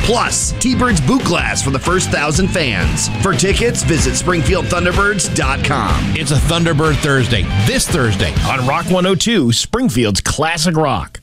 Plus, T-Birds boot glass for the first 1,000 fans. For tickets, visit SpringfieldThunderbirds.com. It's a Thunderbird Thursday, this Thursday on Rock 102, Springfield's Classic Rock.